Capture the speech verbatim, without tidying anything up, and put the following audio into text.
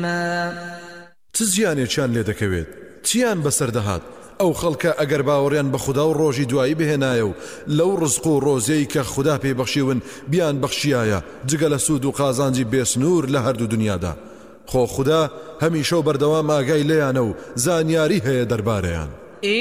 علما تزیانێکیان لێ دەکەوێت چیان بەسەردەهات ئەو خەڵکە ئەگەر باوەڕیان بە خوددا و ڕۆژی دوایی بهێنایە و لەو ڕزق و ڕۆزەی کە خوددا پێبەخشیون بیان بەخشیایە جگە لە سوود و قازانجی بێسنوور لە هەردوو دنیادا خۆ خوددا هەمیشە و بەردەوام ئاگای لێیانە و زانیاری هەیە دەربارەیان